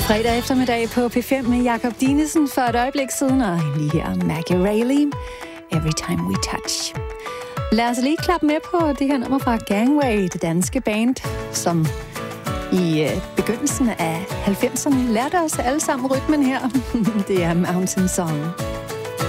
Fredag eftermiddag på P5 med Jakob Dinesen for et øjeblik siden, og lige her Maggie Reilly, Every Time We Touch. Lad os lige klappe med på det her nummer fra Gangway, det danske band, som i begyndelsen af 90'erne lærte os alle sammen rytmen her. Det er Mountain Song.